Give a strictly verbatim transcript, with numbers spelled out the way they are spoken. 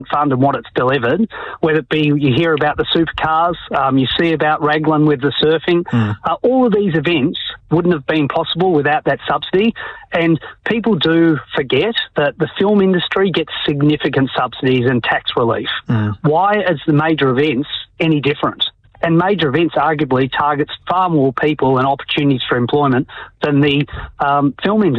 fund and what it's delivered, whether it be you hear about the supercars, um, you see about Raglan with the surfing, mm. uh, all of these events wouldn't have been possible without that subsidy. And people do forget that the film industry gets significant subsidies and tax relief. Mm. Why is the major events any different? And major events arguably targets far more people and opportunities for employment than the um, film industry.